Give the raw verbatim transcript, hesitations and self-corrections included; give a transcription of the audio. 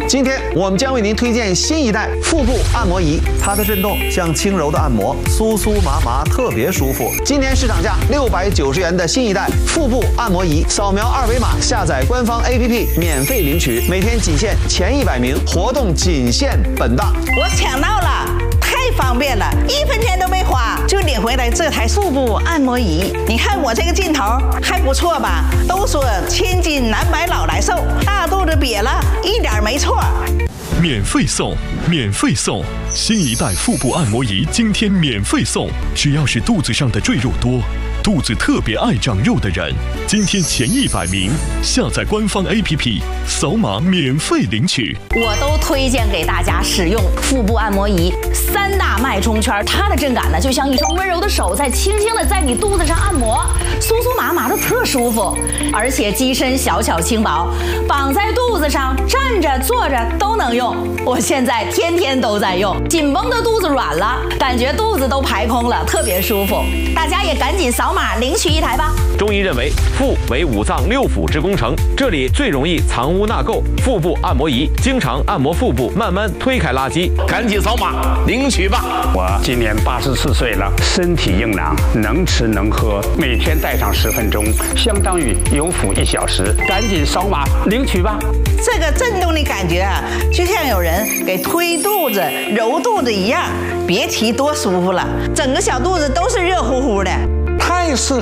今天我们将为您推荐新一代腹部按摩仪，它的震动像轻柔的按摩，酥酥麻麻，特别舒服。今年市场价六百九十元的新一代腹部按摩仪，扫描二维码下载官方 A P P 免费领取，每天仅限前一百名，活动仅限本档。 我抢到了，太方便了，一分钱都没花就领回来这台腹部按摩仪。你看我这个劲头还不错吧？都说千金难买老来瘦，大肚子瘪了一点没错。 免费送，免费送！新一代腹部按摩仪今天免费送，只要是肚子上的赘肉多，肚子特别爱长肉的人，今天前一百名下载官方 A P P， 扫码免费领取。 我都推荐给大家使用腹部按摩仪，三大脉冲圈，它的震感呢，就像一双温柔的手在轻轻的在你肚子上按摩，酥酥麻麻的特舒服，而且机身小巧轻薄，绑在肚子上，站着坐着都能用。我现在天天都在用，紧绷的肚子软了，感觉肚子都排空了，特别舒服。大家也赶紧扫码领取一台吧。 中医认为，腹为五脏六腑之工程，这里最容易藏污纳垢。腹部按摩仪经常按摩腹部，慢慢推开垃圾，赶紧扫码领取吧。 我今年八十四岁了，身体硬朗，能吃能喝，每天戴上十分钟，相当于有腹一小时。赶紧扫码领取吧。 这个震动的感觉啊，就像有人给推肚子、揉肚子一样，别提多舒服了，整个小肚子都是热乎乎的， 太适合